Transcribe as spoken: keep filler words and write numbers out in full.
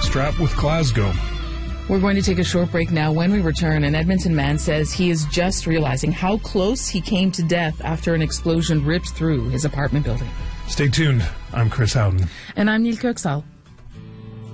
Strap with Glasgow. We're going to take a short break now. When we return, an Edmonton man says he is just realizing how close he came to death after an explosion ripped through his apartment building. Stay tuned. I'm Chris Howden. And I'm Neil Kirksall.